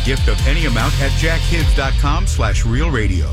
gift of any amount at jackhibbs.com/realradio.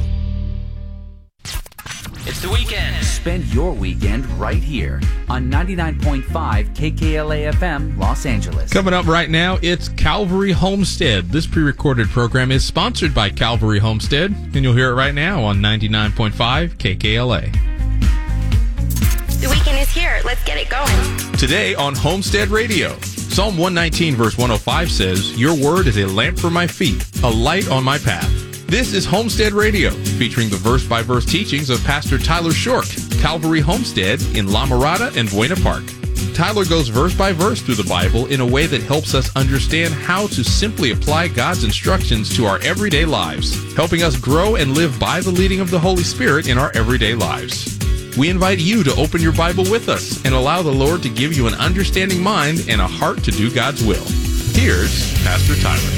It's the weekend. Spend your weekend right here on 99.5 KKLA-FM, Los Angeles. Coming up right now, it's Calvary Homestead. This pre-recorded program is sponsored by Calvary Homestead, and you'll hear it right now on 99.5 KKLA. The weekend is here. Let's get it going. Today on Homestead Radio, Psalm 119 verse 105 says, "Your word is a lamp for my feet, a light on my path." This is Homestead Radio, featuring the verse-by-verse teachings of Pastor Tyler Shork, Calvary Homestead in La Mirada and Buena Park. Tyler goes verse by verse through the Bible in a way that helps us understand how to simply apply God's instructions to our everyday lives, helping us grow and live by the leading of the Holy Spirit in our everyday lives. We invite you to open your Bible with us and allow the Lord to give you an understanding mind and a heart to do God's will. Here's Pastor Tyler.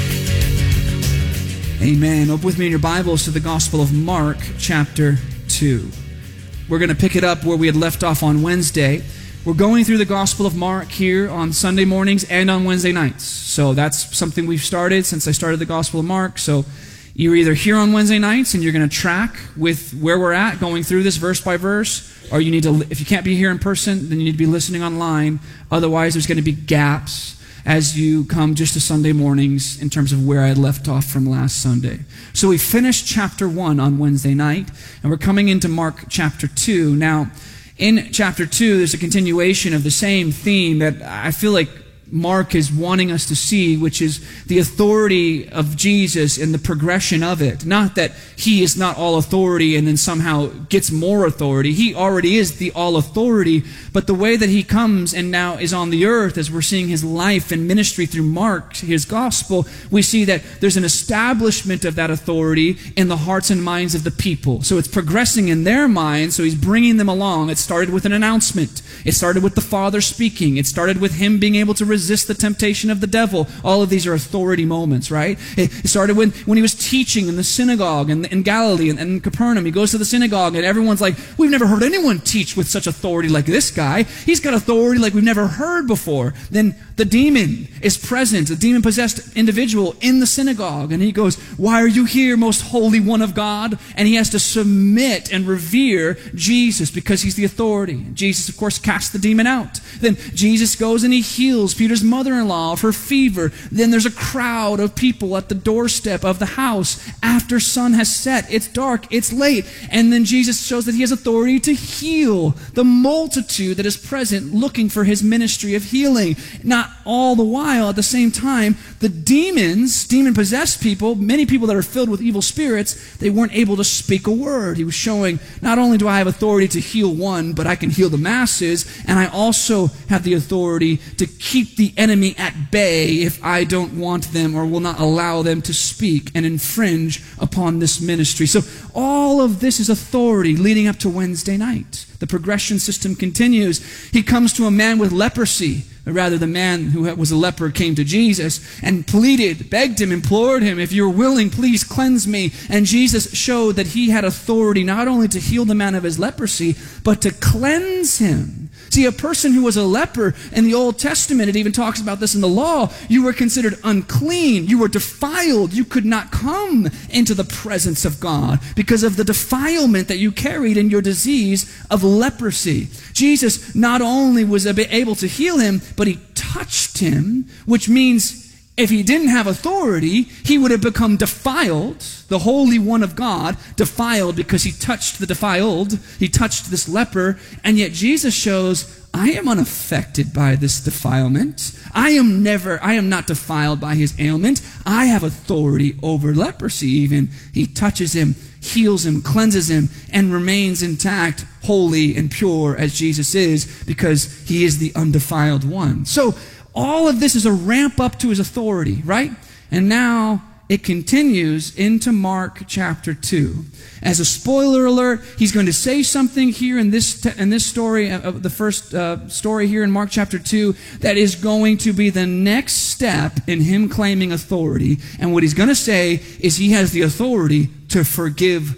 Amen. Open with me in your Bibles to the Gospel of Mark, chapter 2. We're going to pick it up where we had left off on Wednesday. We're going through the Gospel of Mark here on Sunday mornings and on Wednesday nights. So that's something we've started since I started the Gospel of Mark. So you're either here on Wednesday nights and you're going to track with where we're at, going through this verse by verse, or you need to, if you can't be here in person, then you need to be listening online. Otherwise, there's going to be gaps as you come just to Sunday mornings in terms of where I had left off from last Sunday. So we finished chapter 1 on Wednesday night, and we're coming into Mark chapter 2. Now, in chapter 2, there's a continuation of the same theme that I feel like Mark is wanting us to see, which is the authority of Jesus and the progression of it. Not that he is not all authority and then somehow gets more authority. He already is the all authority, but the way that he comes and now is on the earth, as we're seeing his life and ministry through Mark, his gospel, we see that there's an establishment of that authority in the hearts and minds of the people. So it's progressing in their minds, so he's bringing them along. It started with an announcement. It started with the Father speaking. It started with him being able to resist the temptation of the devil. All of these are authority moments, right? It started when he was teaching in the synagogue in Galilee and in Capernaum. He goes to the synagogue and everyone's like, we've never heard anyone teach with such authority like this guy. He's got authority like we've never heard before. Then the demon is present, a demon-possessed individual in the synagogue, and he goes, "Why are you here, most holy one of God?" And he has to submit and revere Jesus because he's the authority. Jesus, of course, casts the demon out. Then Jesus goes and he heals Peter's mother-in-law of her fever. Then there's a crowd of people at the doorstep of the house after sun has set. It's dark, it's late. And then Jesus shows that he has authority to heal the multitude that is present looking for his ministry of healing. Not all the while, at the same time, the demons, demon-possessed people, many people that are filled with evil spirits, they weren't able to speak a word. He was showing, not only do I have authority to heal one, but I can heal the masses, and I also have the authority to keep the enemy at bay if I don't want them or will not allow them to speak and infringe upon this ministry. So all of this is authority leading up to Wednesday night. The progression system continues. He comes to a man with leprosy. Or rather, the man who was a leper came to Jesus and pleaded, begged him, implored him, "If you're willing, please cleanse me." And Jesus showed that he had authority not only to heal the man of his leprosy, but to cleanse him. See, a person who was a leper in the Old Testament, it even talks about this in the law, you were considered unclean, you were defiled, you could not come into the presence of God because of the defilement that you carried in your disease of leprosy. Jesus not only was able to heal him, but he touched him, which means if he didn't have authority, he would have become defiled, the Holy One of God, defiled because he touched the defiled. He touched this leper, and yet Jesus shows, I am unaffected by this defilement. I am not defiled by his ailment. I have authority over leprosy even. He touches him, heals him, cleanses him, and remains intact, holy and pure as Jesus is, because he is the undefiled one. So all of this is a ramp up to his authority, right? And now it continues into Mark chapter 2. As a spoiler alert, he's going to say something here in this story, of the first story here in Mark chapter 2, that is going to be the next step in him claiming authority. And what he's going to say is he has the authority to forgive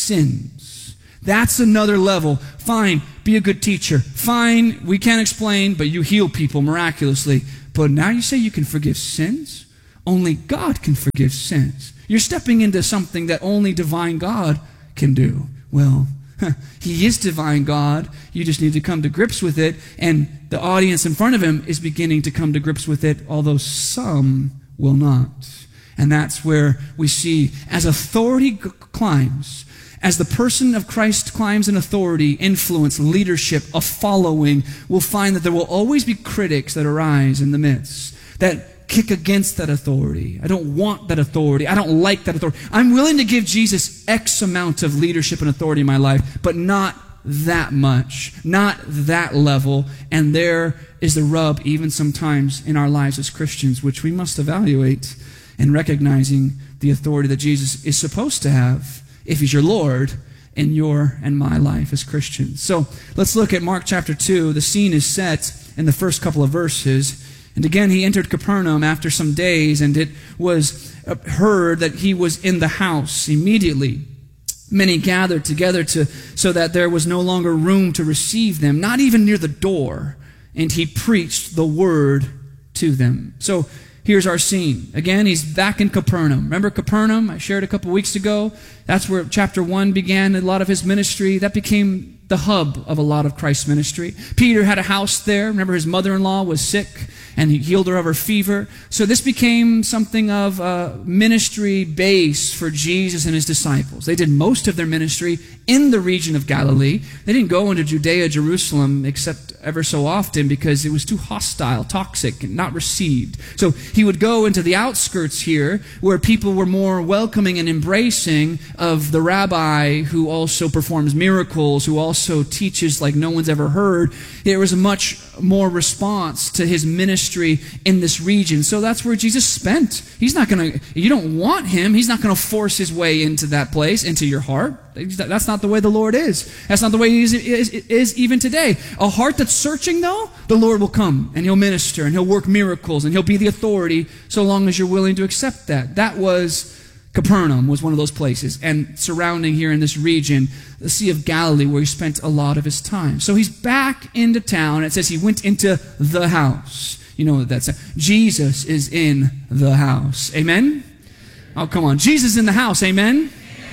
sins. That's another level. Fine, be a good teacher. Fine, we can't explain, but you heal people miraculously. But now you say you can forgive sins? only God can forgive sins. You're stepping into something that only divine God can do. Well, he is divine God. You just need to come to grips with it. And the audience in front of him is beginning to come to grips with it, although some will not. And that's where we see, as authority climbs, as the person of Christ climbs in authority, influence, leadership, a following, we'll find that there will always be critics that arise in the midst, that kick against that authority. I don't want that authority. I don't like that authority. I'm willing to give Jesus X amount of leadership and authority in my life, but not that much, not that level. And there is the rub even sometimes in our lives as Christians, which we must evaluate in recognizing the authority that Jesus is supposed to have if he's your Lord in your and my life as Christians. So let's look at Mark chapter 2. The scene is set in the first couple of verses. And again, he entered Capernaum after some days, and it was heard that he was in the house. Immediately, many gathered together so that there was no longer room to receive them, not even near the door. And he preached the word to them. So here's our scene. Again, he's back in Capernaum. Remember Capernaum? I shared a couple weeks ago. That's where chapter 1 began, a lot of his ministry. That became the hub of a lot of Christ's ministry. Peter had a house there. Remember, his mother-in-law was sick, and he healed her of her fever. So this became something of a ministry base for Jesus and his disciples. They did most of their ministry in the region of Galilee. They didn't go into Judea, Jerusalem, except ever so often because it was too hostile, toxic, and not received. So he would go into the outskirts here where people were more welcoming and embracing of the rabbi who also performs miracles, who also teaches like no one's ever heard. There was a much more response to his ministry in this region. So that's where Jesus spent. He's not going to, you don't want him. He's not going to force his way into that place, into your heart. That's not the way the Lord is. That's not the way he is even today. A heart that's searching, though, the Lord will come and he'll minister and he'll work miracles and he'll be the authority so long as you're willing to accept that. That was Capernaum, was one of those places. And surrounding here in this region, the Sea of Galilee, where he spent a lot of his time. So he's back into town. It says he went into the house. You know what that's. Jesus is in the house. Amen? Oh, come on. Jesus is in the house. Amen?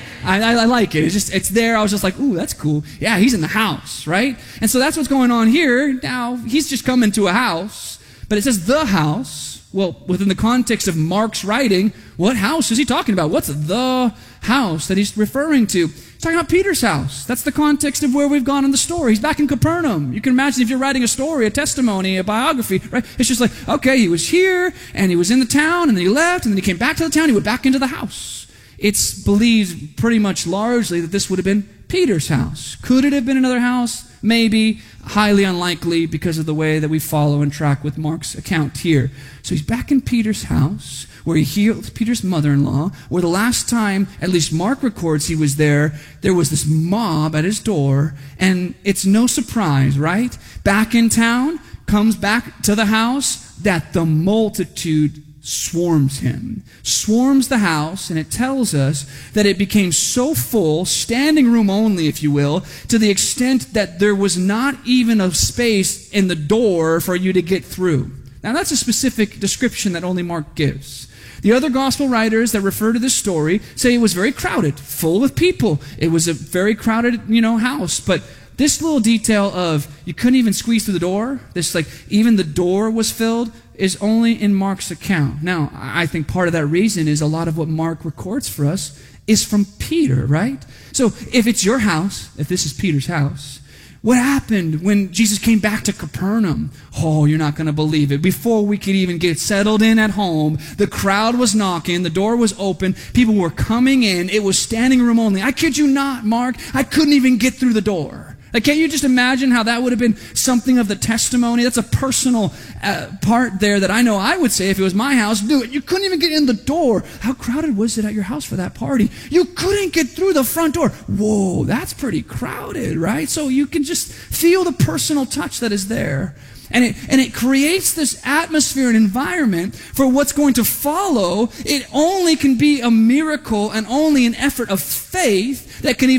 I like it. It's there. I was just like, ooh, that's cool. Yeah, he's in the house, right? And so that's what's going on here. Now, he's just come into a house, but it says the house. Well, within the context of Mark's writing, what house is he talking about? What's the house that he's referring to? He's talking about Peter's house. That's the context of where we've gone in the story. He's back in Capernaum. You can imagine if you're writing a story, a testimony, a biography, right? It's just like, okay, he was here, and he was in the town, and then he left, and then he came back to the town, he went back into the house. It's believed pretty much largely that this would have been Peter's house. Could it have been another house? Maybe. Highly unlikely because of the way that we follow and track with Mark's account here. So he's back in Peter's house where he healed Peter's mother-in-law, where the last time, at least Mark records he was there was this mob at his door, and it's no surprise, right? Back in town, comes back to the house, that the multitude swarms him, swarms the house, and it tells us that it became so full, standing room only, if you will, to the extent that there was not even a space in the door for you to get through. Now that's a specific description that only Mark gives. The other gospel writers that refer to this story say it was very crowded, full with people. It was a very crowded, house, but this little detail of you couldn't even squeeze through the door, this like even the door was filled, is only in Mark's account. Now, I think part of that reason is a lot of what Mark records for us is from Peter, right? So if it's your house, if this is Peter's house, what happened when Jesus came back to Capernaum? Oh, you're not going to believe it. Before we could even get settled in at home, the crowd was knocking, the door was open, people were coming in, it was standing room only. I kid you not, Mark, I couldn't even get through the door. Like, can't you just imagine how that would have been something of the testimony? That's a personal part there that I know I would say if it was my house, do it. You couldn't even get in the door. How crowded was it at your house for that party? You couldn't get through the front door. Whoa, that's pretty crowded, right? So you can just feel the personal touch that is there. And it creates this atmosphere and environment for what's going to follow. It only can be a miracle and only an effort of faith that can even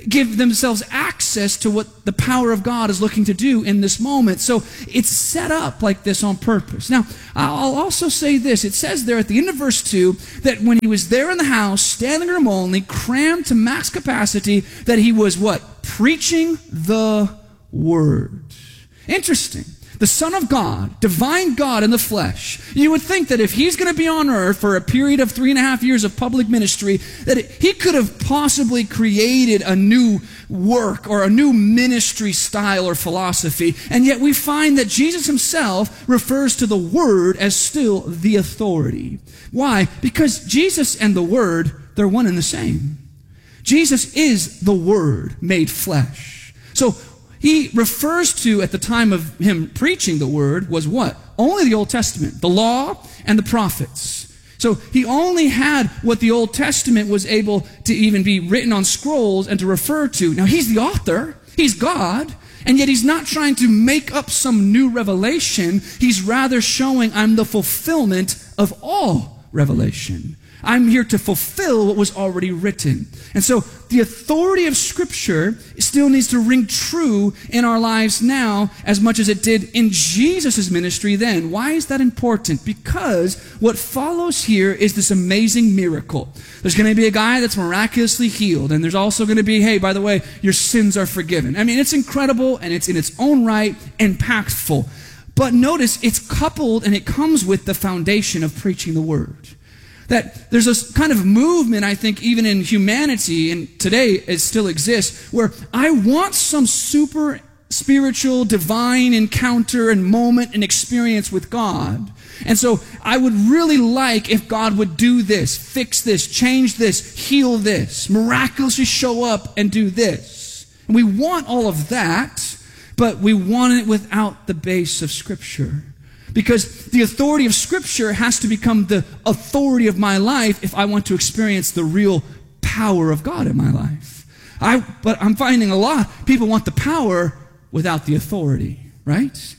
give themselves access to what the power of God is looking to do in this moment. So it's set up like this on purpose. Now, I'll also say this. It says there at the end of verse 2 that when he was there in the house, standing room only, crammed to max capacity, that he was what? Preaching the word. Interesting. The Son of God, divine God in the flesh. You would think that if he's going to be on earth for a period of 3.5 years of public ministry, that he could have possibly created a new work or a new ministry style or philosophy. And yet we find that Jesus himself refers to the Word as still the authority. Why? Because Jesus and the Word, they're one and the same. Jesus is the Word made flesh. So he refers to, at the time of him preaching the word, was what? Only the Old Testament, the law and the prophets. So he only had what the Old Testament was able to even be written on scrolls and to refer to. Now he's the author, he's God, and yet he's not trying to make up some new revelation. He's rather showing I'm the fulfillment of all revelation. I'm here to fulfill what was already written. And so the authority of Scripture still needs to ring true in our lives now as much as it did in Jesus' ministry then. Why is that important? Because what follows here is this amazing miracle. There's going to be a guy that's miraculously healed, and there's also going to be, hey, by the way, your sins are forgiven. I mean, it's incredible, and it's in its own right impactful. But notice it's coupled and it comes with the foundation of preaching the word. That there's a kind of movement, I think, even in humanity, and today it still exists, where I want some super spiritual, divine encounter and moment and experience with God. And so I would really like if God would do this, fix this, change this, heal this, miraculously show up and do this. And we want all of that, but we want it without the base of Scripture. Because the authority of Scripture has to become the authority of my life if I want to experience the real power of God in my life. But I'm finding a lot of people want the power without the authority, right?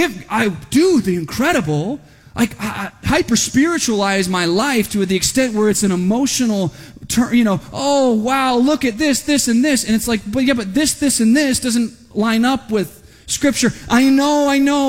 I do the incredible. I hyper-spiritualize my life to the extent where it's an emotional, oh, wow, look at this, this, and this. And it's like, but this, and this doesn't line up with Scripture. I know,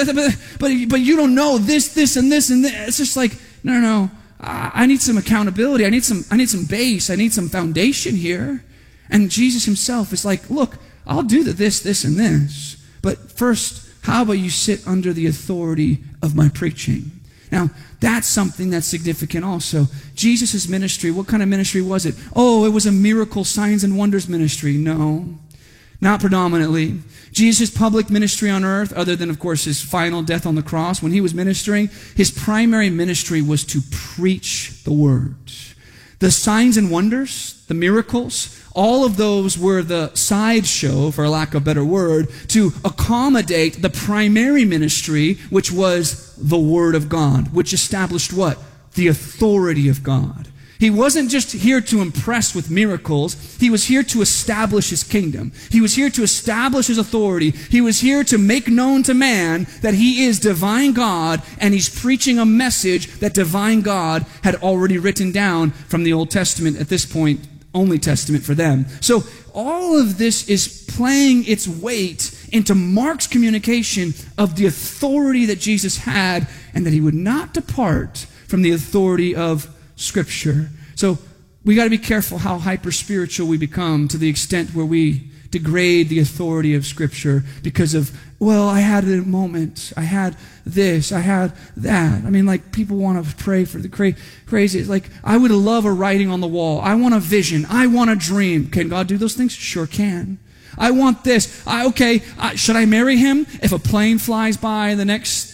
but you don't know this, and this, and this. It's just like, no. I need some accountability. I need some base. I need some foundation here. And Jesus himself is like, look, I'll do this, and this. But first, how about you sit under the authority of my preaching? Now, that's something that's significant also. Jesus' ministry, what kind of ministry was it? Oh, it was a miracle, signs, and wonders ministry. No, not predominantly. Jesus' public ministry on earth, other than, of course, his final death on the cross, when he was ministering, his primary ministry was to preach the word. The signs and wonders, the miracles, all of those were the sideshow, for lack of a better word, to accommodate the primary ministry, which was the Word of God, which established what? The authority of God. He wasn't just here to impress with miracles. He was here to establish his kingdom. He was here to establish his authority. He was here to make known to man that he is divine God, and he's preaching a message that divine God had already written down from the Old Testament, at this point, only testament for them. So all of this is playing its weight into Mark's communication of the authority that Jesus had, and that he would not depart from the authority of Scripture. So we got to be careful how hyper-spiritual we become to the extent where we degrade the authority of Scripture because of, well, I had a moment, I had this, I had that. I mean, like, people want to pray for the crazy. It's like, I would love a writing on the wall. I want a vision. I want a dream. Can God do those things? Sure can. I want this. Should I marry him? If a plane flies by in the next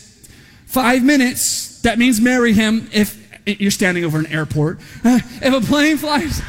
5 minutes, that means marry him. If you're standing over an airport. If a plane flies...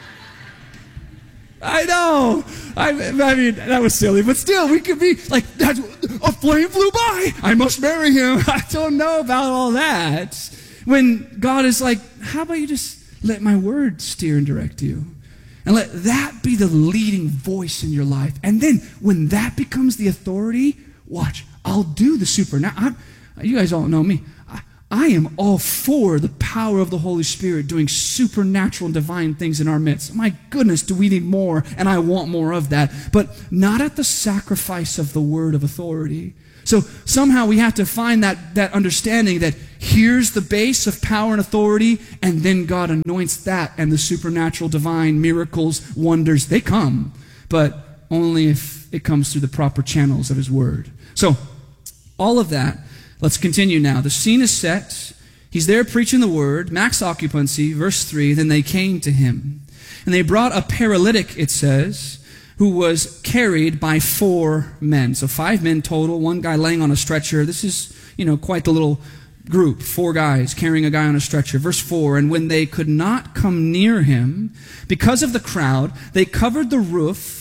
I know. I mean, that was silly. But still, we could be like, a plane flew by. I must marry him. I don't know about all that. When God is like, how about you just let my word steer and direct you? And let that be the leading voice in your life. And then when that becomes the authority, watch, I'll do the super. Now, you guys all know me. I am all for the power of the Holy Spirit doing supernatural and divine things in our midst. My goodness, do we need more? And I want more of that. But not at the sacrifice of the word of authority. So somehow we have to find that understanding that here's the base of power and authority, and then God anoints that, and the supernatural, divine, miracles, wonders, they come. But only if it comes through the proper channels of his word. So all of that. Let's continue now. The scene is set. He's there preaching the word, max occupancy, verse 3. Then they came to him. And they brought a paralytic, it says, who was carried by 4 men. So 5 men total, 1 guy laying on a stretcher. This is, quite the little group, 4 guys carrying a guy on a stretcher. Verse 4, and when they could not come near him, because of the crowd, they uncovered the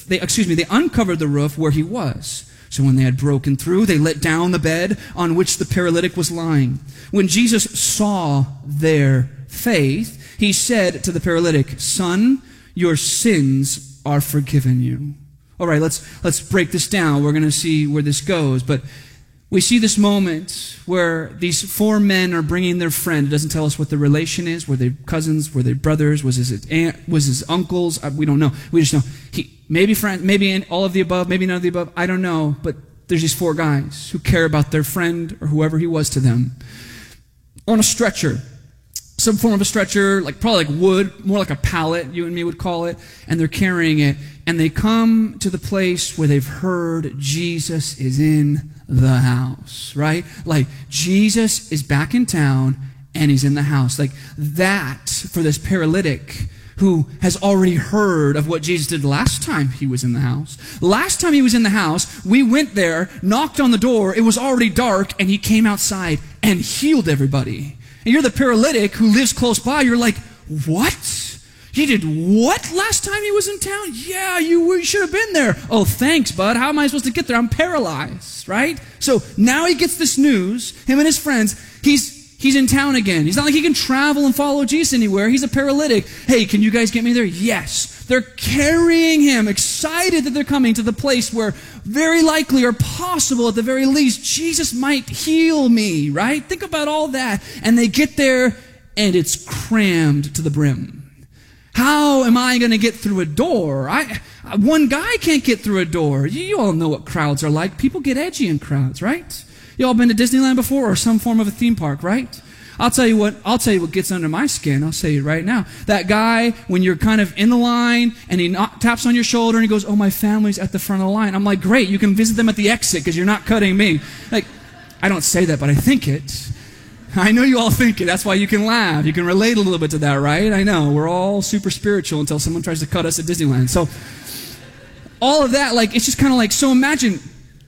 roof where he was. So when they had broken through, they let down the bed on which the paralytic was lying. When Jesus saw their faith, he said to the paralytic, "Son, your sins are forgiven you." All right, let's break this down. We're going to see where this goes. But we see this moment where these 4 men are bringing their friend. It doesn't tell us what the relation is. Were they cousins? Were they brothers? Was his aunt? Was his uncles? We don't know. We just know maybe friend, maybe all of the above, maybe none of the above. I don't know. But there's these 4 guys who care about their friend or whoever he was to them. On a stretcher. Some form of a stretcher, probably like wood, more like a pallet, you and me would call it, and they're carrying it, and they come to the place where they've heard Jesus is in the house, right? Like Jesus is back in town, and he's in the house. Like that, for this paralytic who has already heard of what Jesus did last time he was in the house. Last time he was in the house, we went there, knocked on the door, it was already dark, and he came outside and healed everybody. And you're the paralytic who lives close by. You're like, what? He did what last time he was in town? Yeah, you should have been there. Oh, thanks, bud. How am I supposed to get there? I'm paralyzed, right? So now he gets this news, him and his friends, he's in town again. He's not like he can travel and follow Jesus anywhere. He's a paralytic. Hey, can you guys get me there? Yes. They're carrying him, excited that they're coming to the place where very likely or possible at the very least, Jesus might heal me, right? Think about all that. And they get there and it's crammed to the brim. How am I going to get through a door? One guy can't get through a door. You all know what crowds are like. People get edgy in crowds, right? You all been to Disneyland before or some form of a theme park, right? I'll tell you what gets under my skin. I'll say it right now. That guy, when you're kind of in the line and he taps on your shoulder and he goes, "Oh, my family's at the front of the line." I'm like, great, you can visit them at the exit because you're not cutting me. Like, I don't say that, but I think it. I know you all think it. That's why you can laugh. You can relate a little bit to that, right? I know. We're all super spiritual until someone tries to cut us at Disneyland. So all of that, it's just kind of like, so imagine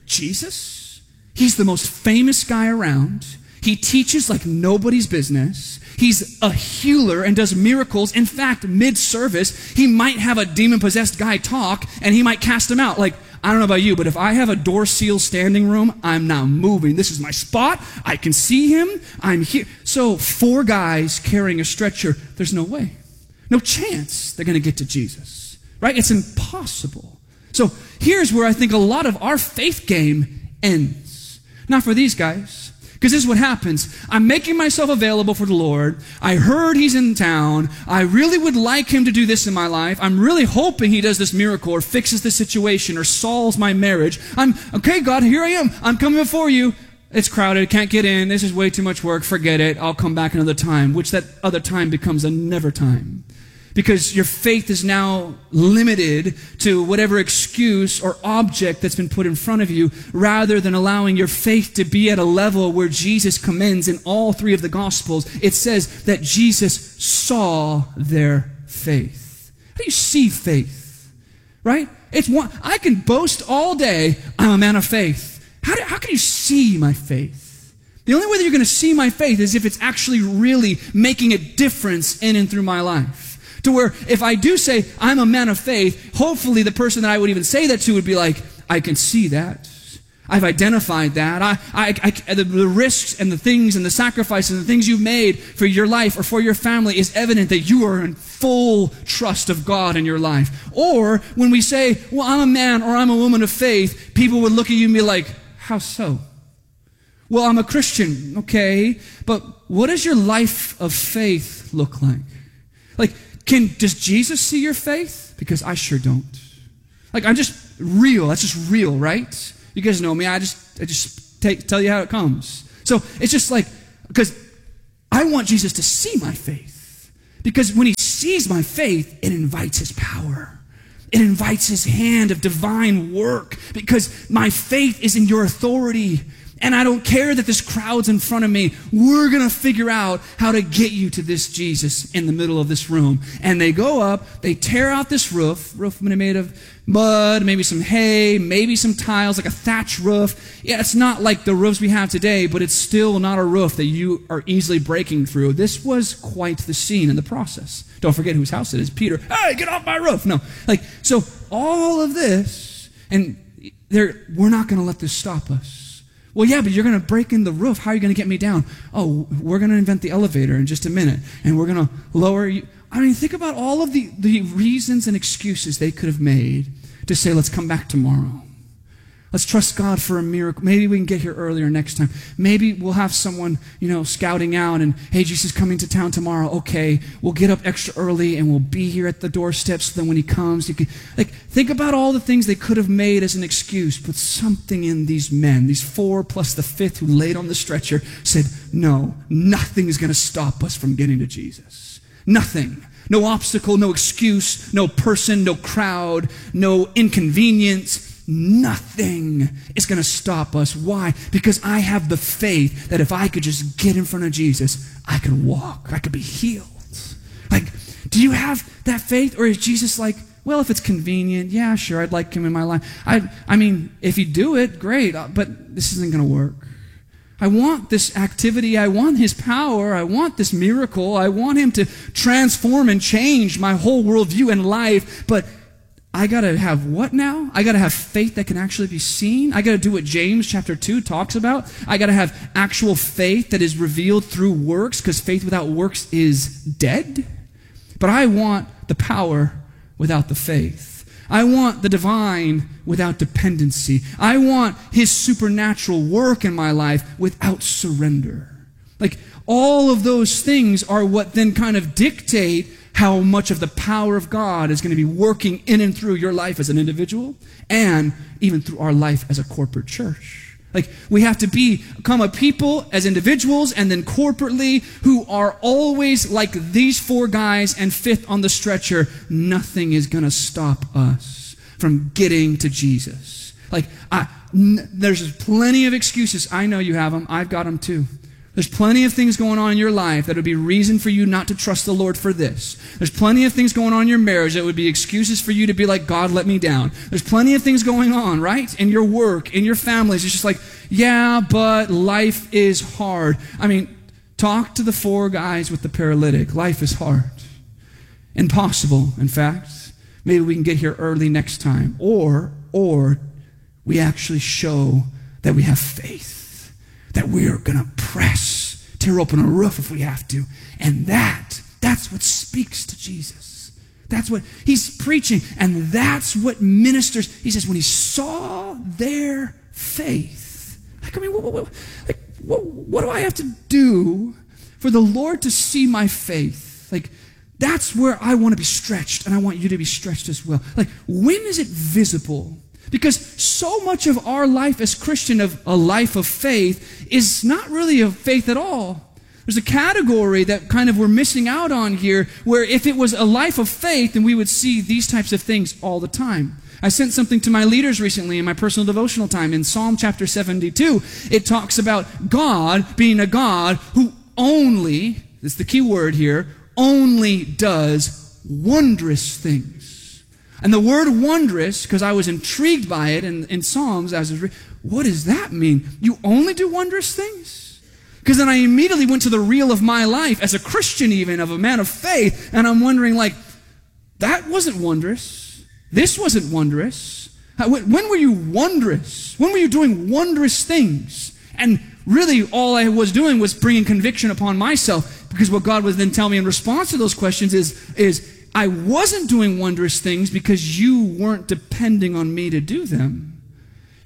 Jesus. He's the most famous guy around. He teaches like nobody's business. He's a healer and does miracles. In fact, mid-service, he might have a demon-possessed guy talk, and he might cast him out. I don't know about you, but if I have a door-sealed standing room, I'm not moving. This is my spot. I can see him. I'm here. So 4 guys carrying a stretcher, there's no way. No chance they're going to get to Jesus, right? It's impossible. So here's where I think a lot of our faith game ends. Not for these guys. Because this is what happens. I'm making myself available for the Lord. I heard he's in town. I really would like him to do this in my life. I'm really hoping he does this miracle or fixes the situation or solves my marriage. Okay, God, here I am. I'm coming before you. It's crowded. Can't get in. This is way too much work. Forget it. I'll come back another time, which that other time becomes a never time. Because your faith is now limited to whatever excuse or object that's been put in front of you, rather than allowing your faith to be at a level where Jesus commends in all 3 of the Gospels. It says that Jesus saw their faith. How do you see faith? Right? I can boast all day, I'm a man of faith. How can you see my faith? The only way that you're going to see my faith is if it's actually really making a difference in and through my life. To where if I do say I'm a man of faith, hopefully the person that I would even say that to would be like, I can see that. I've identified that. The risks and the things and the sacrifices and the things you've made for your life or for your family is evident that you are in full trust of God in your life. Or when we say, well, I'm a man or I'm a woman of faith, people would look at you and be like, how so? Well, I'm a Christian. Okay, but what does your life of faith look like? Like, does Jesus see your faith? Because I sure don't. Like, I'm just real. That's just real, right? You guys know me. I just tell you how it comes. So it's just like, because I want Jesus to see my faith. Because when he sees my faith, it invites his power. It invites his hand of divine work. Because my faith is in your authority. And I don't care that this crowd's in front of me. We're going to figure out how to get you to this Jesus in the middle of this room. And they go up, they tear out this roof made of mud, maybe some hay, maybe some tiles, like a thatch roof. Yeah, it's not like the roofs we have today, but it's still not a roof that you are easily breaking through. This was quite the scene in the process. Don't forget whose house it is. Peter, hey, get off my roof. No, so all of this, and we're not going to let this stop us. Well, yeah, but you're going to break in the roof. How are you going to get me down? Oh, we're going to invent the elevator in just a minute, and we're going to lower you. I mean, think about all of the reasons and excuses they could have made to say, let's come back tomorrow. Let's trust God for a miracle. Maybe we can get here earlier next time. Maybe we'll have someone, scouting out and, hey, Jesus is coming to town tomorrow. Okay, we'll get up extra early and we'll be here at the doorstep so that when he comes, you can, think about all the things they could have made as an excuse, but something in these men, these 4 plus the 5th who laid on the stretcher, said, no, nothing is going to stop us from getting to Jesus. Nothing. No obstacle, no excuse, no person, no crowd, no inconvenience. Nothing is going to stop us. Why? Because I have the faith that if I could just get in front of Jesus, I could walk. I could be healed. Do you have that faith? Or is Jesus like, well, if it's convenient, yeah, sure, I'd like him in my life. I mean, if you do it, great, but this isn't going to work. I want this activity. I want his power. I want this miracle. I want him to transform and change my whole worldview and life, but I got to have what now? I got to have faith that can actually be seen. I got to do what James chapter 2 talks about. I got to have actual faith that is revealed through works, because faith without works is dead. But I want the power without the faith. I want the divine without dependency. I want his supernatural work in my life without surrender. All of those things are what then kind of dictate how much of the power of God is going to be working in and through your life as an individual and even through our life as a corporate church. We have to become a people as individuals and then corporately who are always like these 4 guys and 5th on the stretcher. Nothing is going to stop us from getting to Jesus. There's plenty of excuses. I know you have them. I've got them too. There's plenty of things going on in your life that would be reason for you not to trust the Lord for this. There's plenty of things going on in your marriage that would be excuses for you to be like, God, let me down. There's plenty of things going on, right? In your work, in your families. It's just like, yeah, but life is hard. I mean, talk to the 4 guys with the paralytic. Life is hard. Impossible, in fact. Maybe we can get here early next time. Or we actually show that we have faith. That we are going to tear open a roof if we have to. And that's what speaks to Jesus. That's what he's preaching. And that's what ministers. He says, when he saw their faith. What do I have to do for the Lord to see my faith? That's where I want to be stretched. And I want you to be stretched as well. When is it visible? Because so much of our life as Christian, of a life of faith, is not really of faith at all. There's a category that kind of we're missing out on here, where if it was a life of faith, then we would see these types of things all the time. I sent something to my leaders recently in my personal devotional time. In Psalm chapter 72, it talks about God being a God who only, this is the key word here, only does wondrous things. And the word wondrous, because I was intrigued by it in Psalms, what does that mean? You only do wondrous things? Because then I immediately went to the reel of my life as a Christian, even, of a man of faith, and I'm wondering, that wasn't wondrous. This wasn't wondrous. When were you wondrous? When were you doing wondrous things? And really, all I was doing was bringing conviction upon myself, because what God would then tell me in response to those questions is I wasn't doing wondrous things because you weren't depending on me to do them.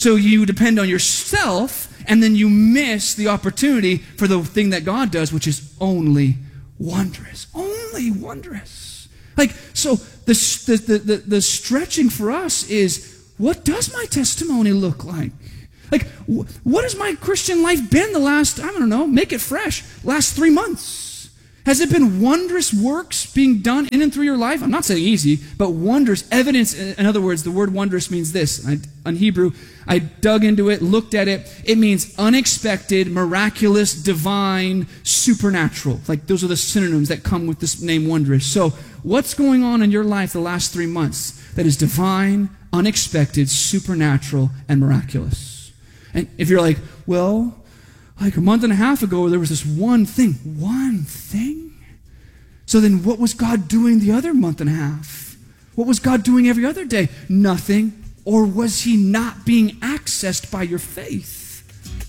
So you depend on yourself, and then you miss the opportunity for the thing that God does, which is only wondrous. Only wondrous. Like, so the stretching for us is, what does my testimony look like? Like, what has my Christian life been the last, I don't know, make it fresh, last 3 months? Has it been wondrous works being done in and through your life? I'm not saying easy, but wondrous, evidence. In other words, the word wondrous means this. On Hebrew, I dug into it, looked at it. It means unexpected, miraculous, divine, supernatural. Like, those are the synonyms that come with this name wondrous. So what's going on in your life the last 3 months that is divine, unexpected, supernatural, and miraculous? And if you're like, well, like a month and a half ago, there was this one thing. One thing? So then what was God doing the other month and a half? What was God doing every other day? Nothing. Or was he not being accessed by your faith?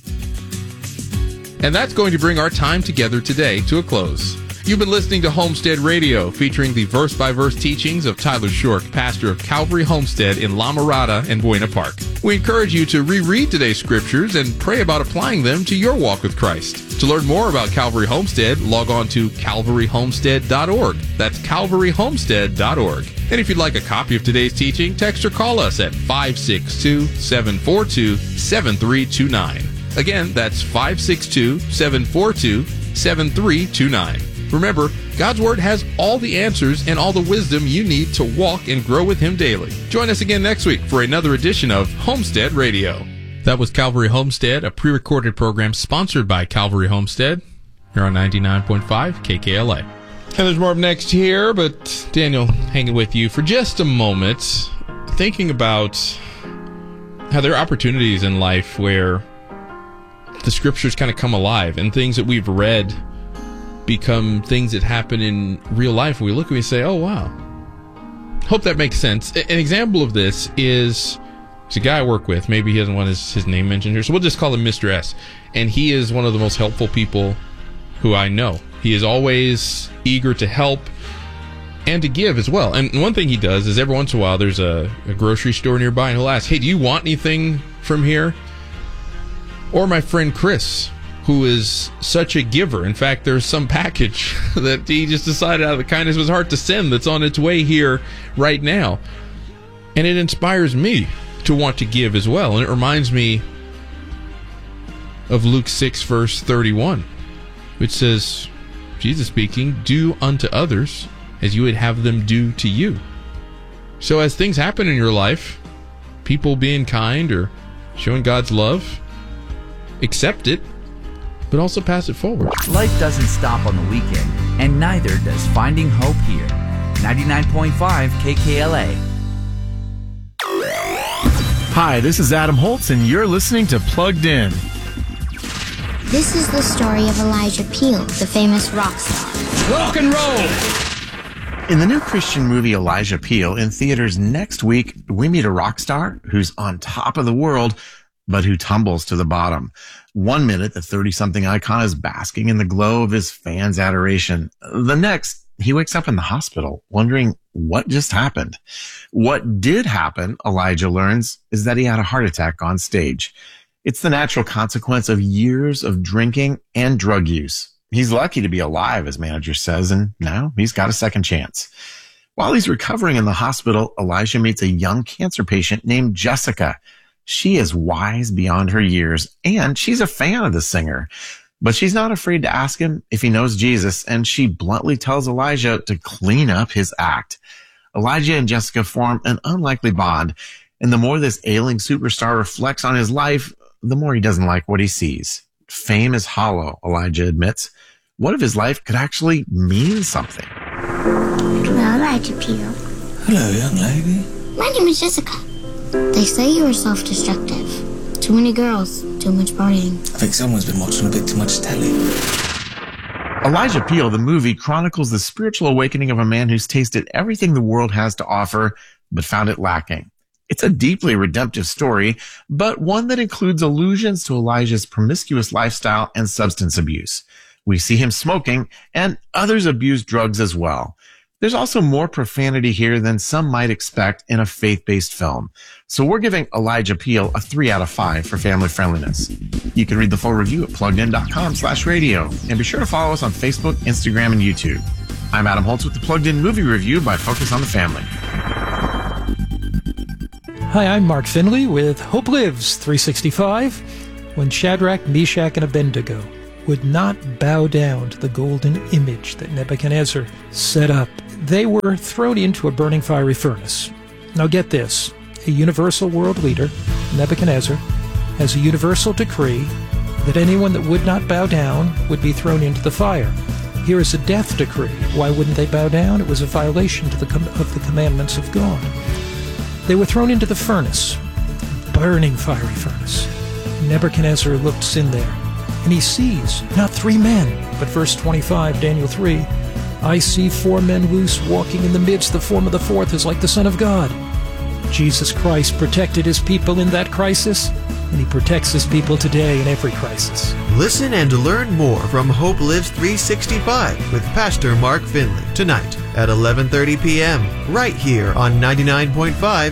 And that's going to bring our time together today to a close. You've been listening to Homestead Radio, featuring the verse-by-verse teachings of Tyler Shork, pastor of Calvary Homestead in La Mirada and Buena Park. We encourage you to reread today's scriptures and pray about applying them to your walk with Christ. To learn more about Calvary Homestead, log on to calvaryhomestead.org. That's calvaryhomestead.org. And if you'd like a copy of today's teaching, text or call us at 562-742-7329. Again, that's 562-742-7329. Remember, God's Word has all the answers and all the wisdom you need to walk and grow with Him daily. Join us again next week for another edition of Homestead Radio. That was Calvary Homestead, a pre-recorded program sponsored by Calvary Homestead here on 99.5 KKLA. And there's more up next here, but Daniel hanging with you for just a moment, thinking about how there are opportunities in life where the scriptures kind of come alive and things that we've read become things that happen in real life. We look and we say, oh, wow. Hope that makes sense. An example of this is, there's a guy I work with. Maybe he doesn't want his name mentioned here, so we'll just call him Mr. S. And he is one of the most helpful people who I know. He is always eager to help and to give as well. And one thing he does is every once in a while there's a grocery store nearby, and he'll ask, hey, do you want anything from here? Or my friend Chris, who is such a giver. In fact, there's some package that he just decided out of the kindness of his heart to send that's on its way here right now. And it inspires me to want to give as well. And it reminds me of Luke 6, verse 31, which says, Jesus speaking, do unto others as you would have them do to you. So as things happen in your life, people being kind or showing God's love, accept it, but also pass it forward. Life doesn't stop on the weekend, and neither does Finding Hope here. 99.5 KKLA. Hi, this is Adam Holtz, and you're listening to Plugged In. This is the story of Elijah Peel, the famous rock star. Rock and roll! In the new Christian movie Elijah Peel, in theaters next week, we meet a rock star who's on top of the world, but who tumbles to the bottom. 1 minute, the 30-something icon is basking in the glow of his fans' adoration. The next, he wakes up in the hospital, wondering what just happened. What did happen, Elijah learns, is that he had a heart attack on stage. It's the natural consequence of years of drinking and drug use. He's lucky to be alive, his manager says, and now he's got a second chance. While he's recovering in the hospital, Elijah meets a young cancer patient named Jessica. She is wise beyond her years, and she's a fan of the singer. But she's not afraid to ask him if he knows Jesus, and she bluntly tells Elijah to clean up his act. Elijah and Jessica form an unlikely bond, and the more this ailing superstar reflects on his life, the more he doesn't like what he sees. Fame is hollow, Elijah admits. What if his life could actually mean something? Hello, Elijah Peel. Hello, young lady. My name is Jessica. They say you are self-destructive. Too many girls, too much partying. I think someone's been watching a bit too much telly. Elijah Peel, the movie, chronicles the spiritual awakening of a man who's tasted everything the world has to offer, but found it lacking. It's a deeply redemptive story, but one that includes allusions to Elijah's promiscuous lifestyle and substance abuse. We see him smoking, and others abuse drugs as well. There's also more profanity here than some might expect in a faith-based film. So we're giving Elijah Peel a 3 out of 5 for family friendliness. You can read the full review at pluggedin.com/radio. And be sure to follow us on Facebook, Instagram, and YouTube. I'm Adam Holtz with the Plugged In Movie Review by Focus on the Family. Hi, I'm Mark Finley with Hope Lives 365. When Shadrach, Meshach, and Abednego would not bow down to the golden image that Nebuchadnezzar set up, they were thrown into a burning fiery furnace. Now get this, a universal world leader, Nebuchadnezzar, has a universal decree that anyone that would not bow down would be thrown into the fire. Here is a death decree. Why wouldn't they bow down? It was a violation of the commandments of God. They were thrown into the furnace, burning fiery furnace. Nebuchadnezzar looks in there, and he sees not 3 men, but verse 25, Daniel 3, I see 4 men loose walking in the midst. The form of the fourth is like the Son of God. Jesus Christ protected his people in that crisis, and he protects his people today in every crisis. Listen and learn more from Hope Lives 365 with Pastor Mark Finley tonight at 11:30 p.m. right here on 99.5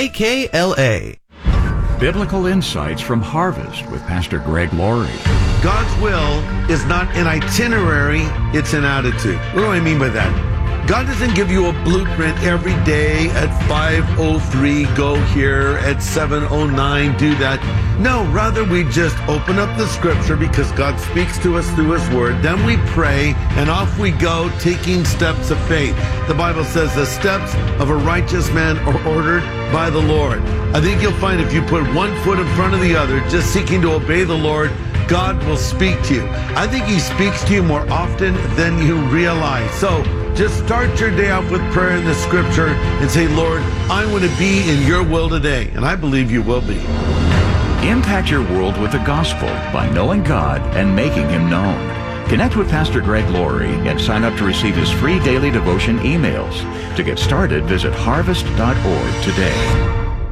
KKLA. Biblical insights from Harvest with Pastor Greg Laurie. God's will is not an itinerary, it's an attitude. What do I mean by that? God doesn't give you a blueprint every day at 5:03, go here, at 7:09, do that. No, rather we just open up the scripture because God speaks to us through his word. Then we pray and off we go taking steps of faith. The Bible says the steps of a righteous man are ordered by the Lord. I think you'll find if you put one foot in front of the other, just seeking to obey the Lord, God will speak to you. I think he speaks to you more often than you realize. So just start your day off with prayer in the scripture and say, Lord, I want to be in your will today. And I believe you will be. Impact your world with the gospel by knowing God and making him known. Connect with Pastor Greg Laurie and sign up to receive his free daily devotion emails. To get started, visit harvest.org today.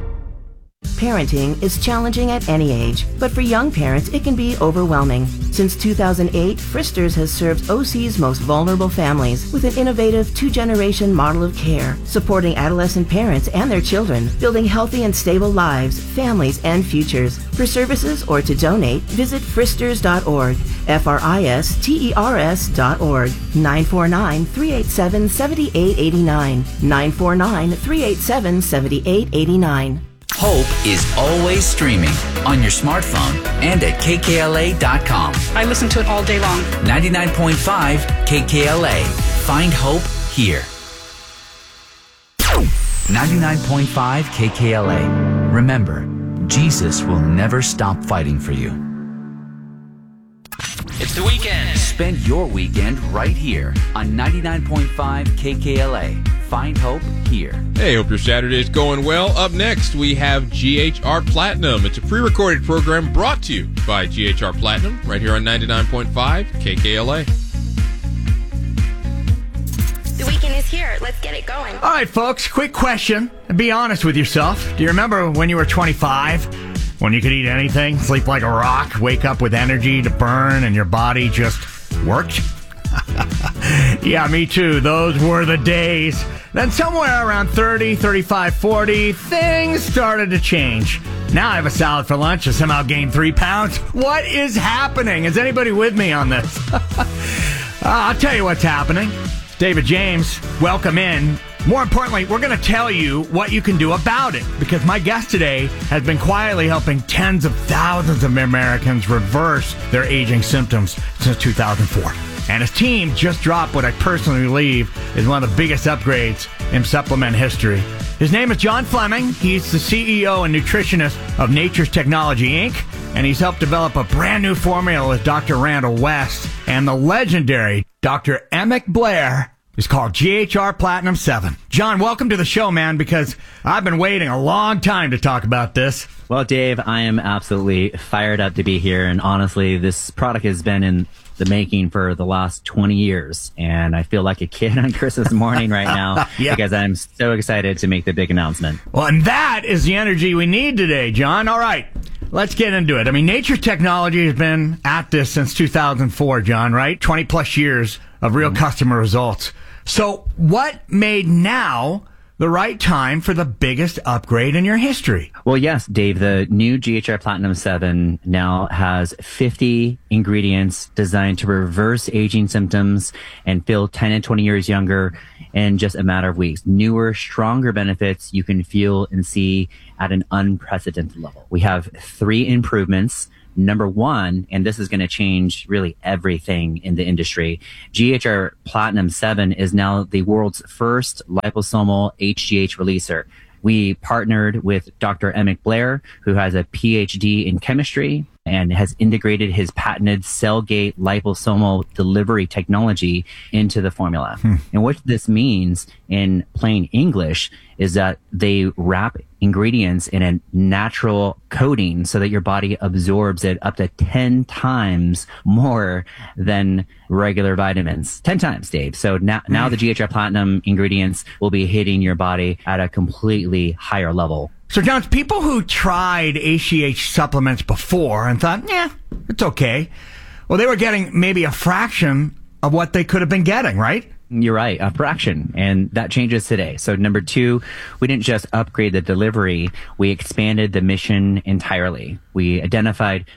Parenting is challenging at any age, but for young parents, it can be overwhelming. Since 2008, Fristers has served OC's most vulnerable families with an innovative 2-generation model of care, supporting adolescent parents and their children, building healthy and stable lives, families, and futures. For services or to donate, visit fristers.org, fristers.org, 949-387-7889, 949-387-7889. Hope is always streaming on your smartphone and at kkla.com. I listen to it all day long. 99.5 KKLA. Find hope here. 99.5 KKLA. Remember, Jesus will never stop fighting for you. It's the weekend. Spend your weekend right here on 99.5 KKLA. Find hope here. Hey, hope your Saturday's going well. Up next, we have GHR Platinum. It's a pre-recorded program brought to you by GHR Platinum right here on 99.5 KKLA. The weekend is here. Let's get it going. All right, folks, quick question. Be honest with yourself. Do you remember when you were 25? When you could eat anything, sleep like a rock, wake up with energy to burn, and your body just worked? Yeah, me too. Those were the days. Then somewhere around 30, 35, 40, things started to change. Now I have a salad for lunch and somehow gained 3 pounds. What is happening? Is anybody with me on this? I'll tell you what's happening. David James, welcome in. More importantly, we're going to tell you what you can do about it, because my guest today has been quietly helping tens of thousands of Americans reverse their aging symptoms since 2004. And his team just dropped what I personally believe is one of the biggest upgrades in supplement history. His name is John Fleming. He's the CEO and nutritionist of Nature's Technology, Inc., and he's helped develop a brand new formula with Dr. Randall West and the legendary Dr. Emmett Blair. It's called GHR Platinum 7. John, welcome to the show, man, because I've been waiting a long time to talk about this. Well, Dave, I am absolutely fired up to be here. And honestly, this product has been in the making for the last 20 years. And I feel like a kid on Christmas morning right now because I'm so excited to make the big announcement. Well, and that is the energy we need today, John. All right, let's get into it. I mean, Nature's Technology has been at this since 2004, John, right? 20 plus years of real customer results. So what made now the right time for the biggest upgrade in your history? Well, yes, Dave, the new GHR Platinum 7 now has 50 ingredients designed to reverse aging symptoms and feel 10 and 20 years younger in just a matter of weeks. Newer, stronger benefits you can feel and see at an unprecedented level. We have 3 improvements. Number 1, and this is going to change really everything in the industry, GHR Platinum 7 is now the world's first liposomal HGH releaser. We partnered with Dr. Emmett Blair, who has a PhD in chemistry and has integrated his patented cell-gate liposomal delivery technology into the formula. And what this means in plain English is that they wrap ingredients in a natural coating so that your body absorbs it up to 10 times more than regular vitamins. 10 times, Dave. So now the GHR Platinum ingredients will be hitting your body at a completely higher level. So, John, people who tried HGH supplements before and thought, yeah, it's okay. Well, they were getting maybe a fraction of what they could have been getting, right? You're right, a fraction. And that changes today. So number 2, we didn't just upgrade the delivery, we expanded the mission entirely. We identified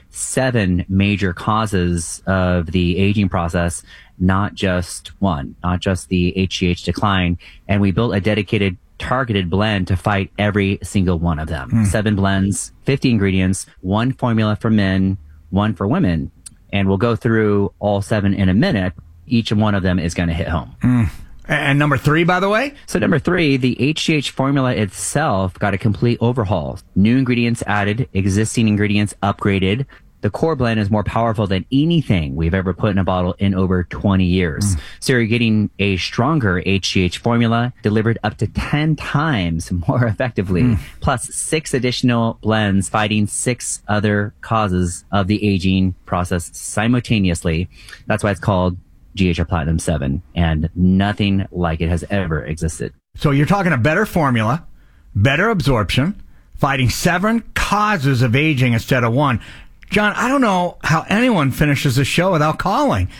7 major causes of the aging process, not just one, not just the HGH decline. And we built a dedicated targeted blend to fight every single one of them. 7 blends, 50 ingredients, 1 formula for men, 1 for women. And we'll go through all 7 in a minute. Each one of them is going to hit home. And number 3, by the way? So number 3, the HGH formula itself got a complete overhaul. New ingredients added, existing ingredients upgraded. The core blend is more powerful than anything we've ever put in a bottle in over 20 years. So you're getting a stronger HGH formula delivered up to 10 times more effectively, plus 6 additional blends fighting 6 other causes of the aging process simultaneously. That's why it's called GHR Platinum 7, and nothing like it has ever existed. So you're talking a better formula, better absorption, fighting 7 causes of aging instead of 1. John, I don't know how anyone finishes a show without calling.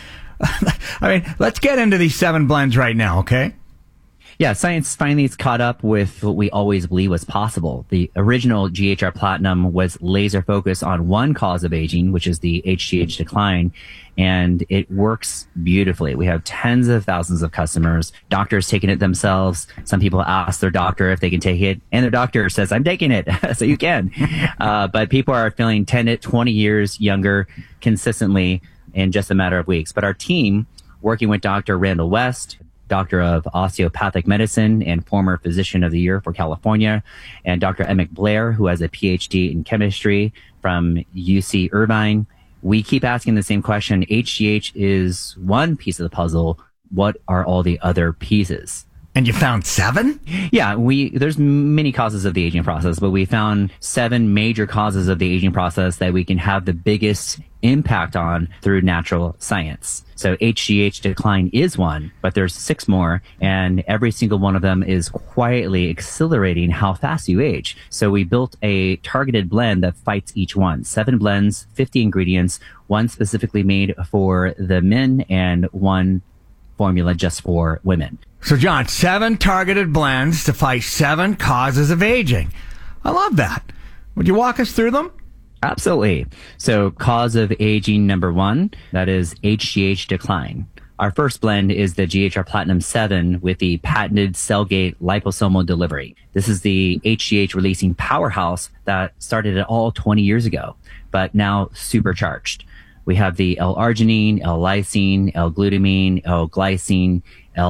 I mean, let's get into these 7 blends right now, okay? Yeah, science finally has caught up with what we always believed was possible. The original GHR Platinum was laser focused on one cause of aging, which is the HGH decline, and it works beautifully. We have tens of thousands of customers, doctors taking it themselves. Some people ask their doctor if they can take it, and their doctor says, I'm taking it, so you can. But people are feeling 10 to 20 years younger consistently in just a matter of weeks. But our team, working with Dr. Randall West, Doctor of Osteopathic Medicine and former Physician of the Year for California, and Dr. Emmett Blair, who has a PhD in chemistry from UC Irvine. We keep asking the same question. HGH is one piece of the puzzle. What are all the other pieces? And you found 7? Yeah, there's many causes of the aging process, but we found 7 major causes of the aging process that we can have the biggest impact on through natural science. So HGH decline is one, but there's 6 more, and every single one of them is quietly accelerating how fast you age. So we built a targeted blend that fights each one. 7 blends, 50 ingredients, 1 specifically made for the men and 1 formula just for women. So, John, 7 targeted blends to fight 7 causes of aging. I love that. Would you walk us through them? Absolutely. So, cause of aging number 1, that is HGH decline. Our first blend is the GHR Platinum 7 with the patented cell-gate liposomal delivery. This is the HGH releasing powerhouse that started it all 20 years ago, but now supercharged. We have the L-arginine, L-lysine, L-glutamine, L-glycine,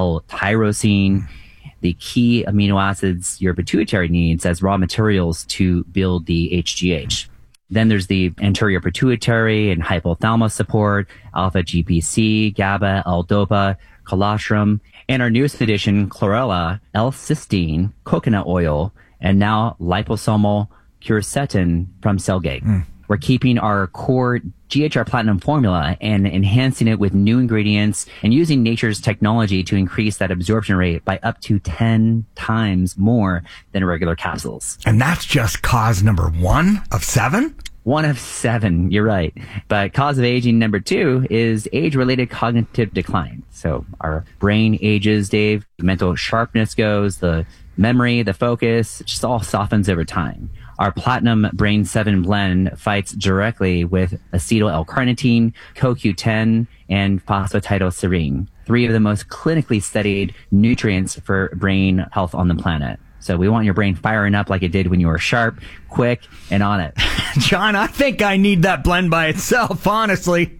L-tyrosine, the key amino acids your pituitary needs as raw materials to build the HGH. Then there's the anterior pituitary and hypothalamus support, alpha GPC, GABA, L-dopa, colostrum, and our newest addition, chlorella, L-cysteine, coconut oil, and now liposomal quercetin from Cellgate. We're keeping our core GHR Platinum formula and enhancing it with new ingredients and using nature's technology to increase that absorption rate by up to 10 times more than regular capsules. And that's just cause number 1 of 7? One of 7, you're right. But cause of aging number 2 is age-related cognitive decline. So our brain ages, Dave, the mental sharpness goes, the memory, the focus, it just all softens over time. Our Platinum Brain 7 blend fights directly with acetyl L-carnitine, CoQ10, and phosphatidylserine, 3 of the most clinically studied nutrients for brain health on the planet. So we want your brain firing up like it did when you were sharp, quick, and on it. John, I think I need that blend by itself, honestly.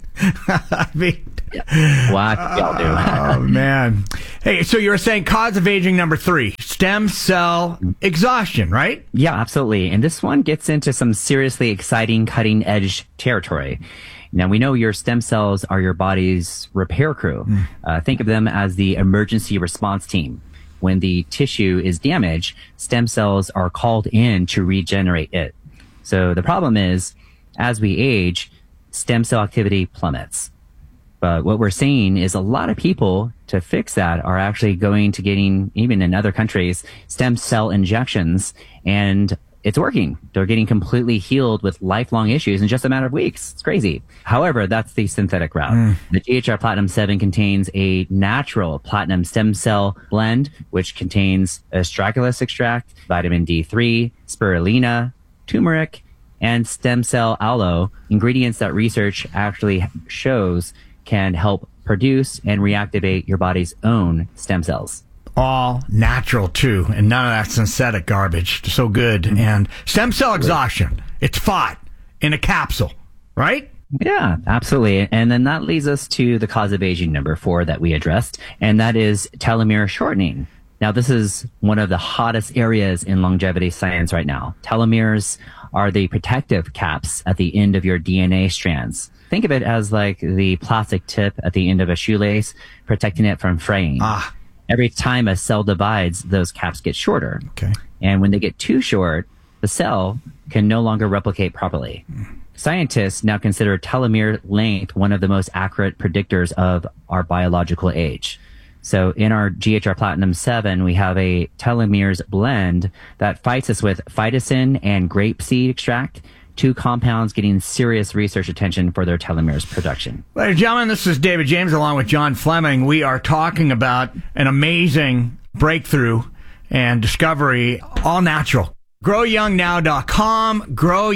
I mean, well, I think y'all do. Oh, man. Hey, so you were saying cause of aging number 3, stem cell exhaustion, right? Yeah, absolutely. And this one gets into some seriously exciting cutting-edge territory. Now, we know your stem cells are your body's repair crew. Think of them as the emergency response team. When the tissue is damaged, stem cells are called in to regenerate it. So the problem is, as we age, stem cell activity plummets. But what we're seeing is a lot of people, to fix that, are actually going to getting, even in other countries, stem cell injections, and it's working. They're getting completely healed with lifelong issues in just a matter of weeks. It's crazy. However, that's the synthetic route. The GHR Platinum 7 contains a natural platinum stem cell blend, which contains astragalus extract, vitamin D3, spirulina, turmeric, and stem cell aloe, ingredients that research actually shows can help produce and reactivate your body's own stem cells. All natural, too, and none of that synthetic garbage. So good. And stem cell exhaustion, it's fought in a capsule, right? Yeah, absolutely. And then that leads us to the cause of aging number 4 that we addressed, and that is telomere shortening. Now, this is one of the hottest areas in longevity science right now. Telomeres are the protective caps at the end of your DNA strands. Think of it as like the plastic tip at the end of a shoelace, protecting it from fraying. Every time a cell divides, those caps get shorter. Okay. And when they get too short, the cell can no longer replicate properly. Scientists now consider telomere length one of the most accurate predictors of our biological age. So in our GHR Platinum 7, we have a telomeres blend that fights us with phytosine and grapeseed extract, 2 compounds getting serious research attention for their telomeres production. Ladies and gentlemen, this is David James along with John Fleming. We are talking about an amazing breakthrough and discovery, all natural. GrowYoungNow.com,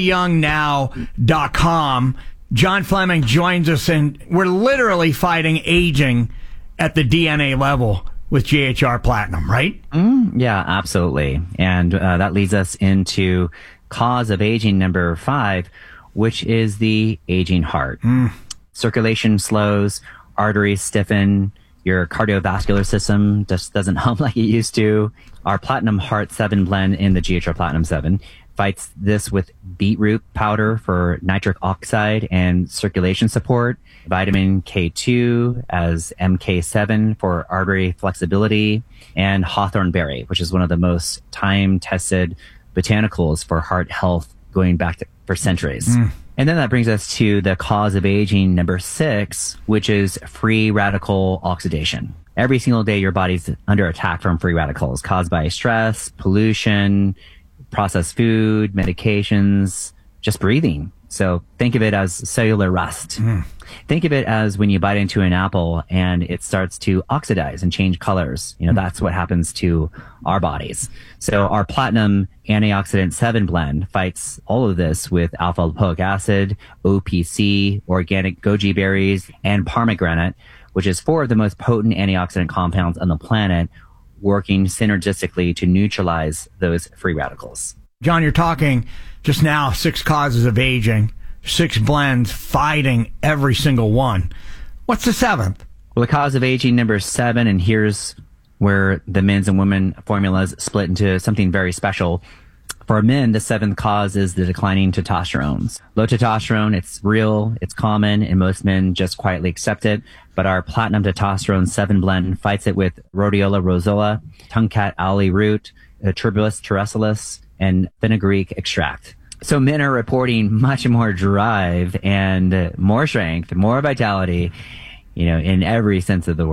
GrowYoungNow.com. John Fleming joins us, and we're literally fighting aging at the DNA level with GHR Platinum, right? Yeah, absolutely. And that leads us into cause of aging number 5, which is the aging heart. Circulation slows, arteries stiffen, your cardiovascular system just doesn't hum like it used to. Our Platinum Heart 7 blend in the GHR Platinum 7 fights this with beetroot powder for nitric oxide and circulation support, vitamin K2 as MK7 for artery flexibility, and hawthorn berry, which is one of the most time-tested botanicals for heart health going back for centuries. And then that brings us to the cause of aging number 6, which is free radical oxidation. Every single day, your body's under attack from free radicals caused by stress, pollution, processed food, medications, just breathing. So think of it as cellular rust. Think of it as when you bite into an apple and it starts to oxidize and change colors. You know, that's what happens to our bodies. So our Platinum Antioxidant 7 blend fights all of this with alpha lipoic acid, OPC, organic goji berries, and pomegranate, which is 4 of the most potent antioxidant compounds on the planet, working synergistically to neutralize those free radicals. John, you're talking just now 6 causes of aging, 6 blends fighting every single one. What's the 7th? Well, the cause of aging number 7, and here's where the men's and women formulas split into something very special. For men, the 7th cause is the declining testosterone. Low testosterone, it's real, it's common, and most men just quietly accept it. But our Platinum Testosterone 7 blend fights it with Rhodiola rosola, tungcat owlie root, Tuberculus terrestilis, and fenugreek extract. So men are reporting much more drive and more strength, more vitality, you know, in every sense of the word.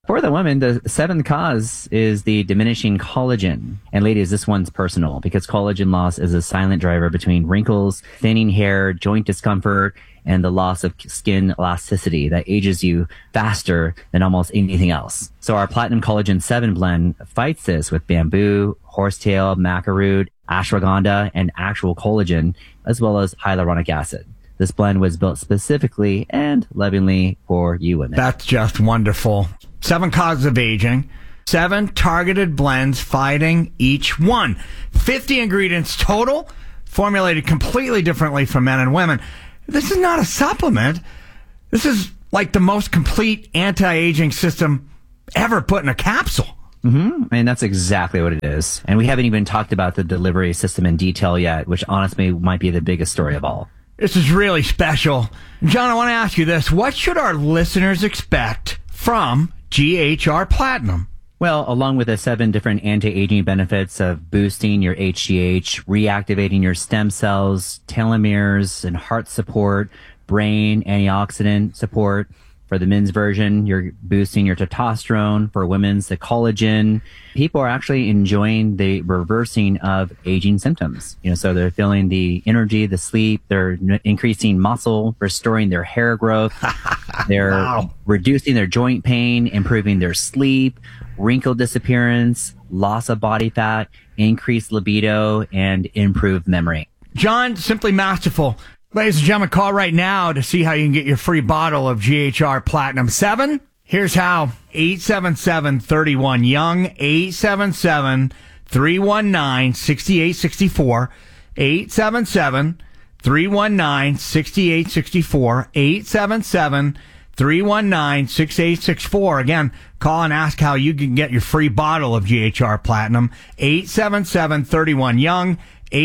For the women, the seventh cause is the diminishing collagen. And ladies, this one's personal because collagen loss is a silent driver between wrinkles, thinning hair, joint discomfort, and the loss of skin elasticity that ages you faster than almost anything else. So our Platinum Collagen 7 blend fights this with bamboo, horsetail, maca root, ashwagandha, and actual collagen, as well as hyaluronic acid. This blend was built specifically and lovingly for you women. That's just wonderful. 7 causes of aging, 7 targeted blends fighting each one. 50 ingredients total, formulated completely differently for men and women. This is not a supplement. This is like the most complete anti-aging system ever put in a capsule. Mm-hmm. And that's exactly what it is. And we haven't even talked about the delivery system in detail yet, which honestly might be the biggest story of all. This is really special. John, I want to ask you this. What should our listeners expect from GHR Platinum? Well, along with the 7 different anti-aging benefits of boosting your HGH, reactivating your stem cells, telomeres, and heart support, brain antioxidant support. For the men's version, you're boosting your testosterone. For women's, the collagen. People are actually enjoying the reversing of aging symptoms. So they're feeling the energy, the sleep. They're increasing muscle, restoring their hair growth. They're reducing their joint pain, improving their sleep, wrinkle disappearance, loss of body fat, increased libido, and improved memory. John, simply masterful. Ladies and gentlemen, call right now to see how you can get your free bottle of GHR Platinum 7. Here's how. 877-31-YOUNG, 877-319-6864, 877-319-6864, 877-319-6864. Again, call and ask how you can get your free bottle of GHR Platinum, 877-31-YOUNG,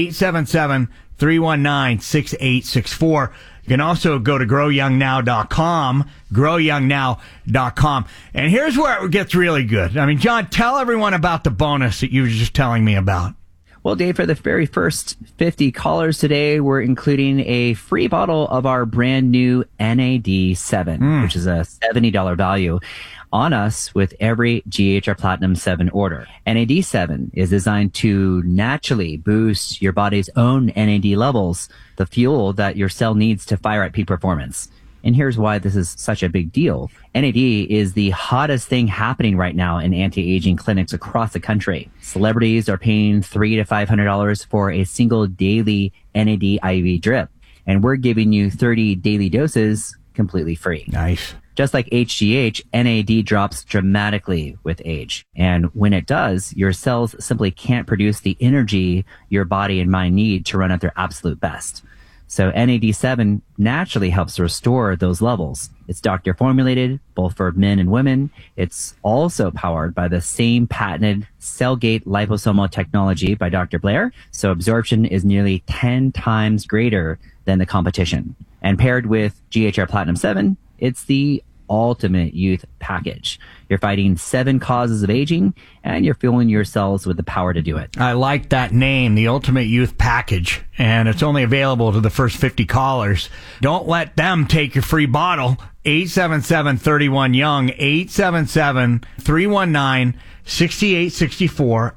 877-319-6864. You can also go to growyoungnow.com, growyoungnow.com. And here's where it gets really good. I mean, John, tell everyone about the bonus that you were just telling me about. Well, Dave, for the very first 50 callers today, we're including a free bottle of our brand new NAD7, which is a $70 value on us with every GHR Platinum 7 order. NAD7 is designed to naturally boost your body's own NAD levels, the fuel that your cell needs to fire at peak performance. And here's why this is such a big deal. NAD is the hottest thing happening right now in anti-aging clinics across the country. Celebrities are paying $300 to $500 for a single daily NAD IV drip. And we're giving you 30 daily doses completely free. Nice. Just like HGH, NAD drops dramatically with age. And when it does, your cells simply can't produce the energy your body and mind need to run at their absolute best. So NAD7 naturally helps restore those levels. It's doctor formulated, both for men and women. It's also powered by the same patented cell-gate liposomal technology by Dr. Blair. So absorption is nearly 10 times greater than the competition. And paired with GHR Platinum 7, it's the ultimate youth package. You're fighting 7 causes of aging, and you're fueling your cells with the power to do it. I like that name, the Ultimate Youth Package, and it's only available to the first 50 callers. Don't let them take your free bottle. 877-31-YOUNG, 877-319-6864,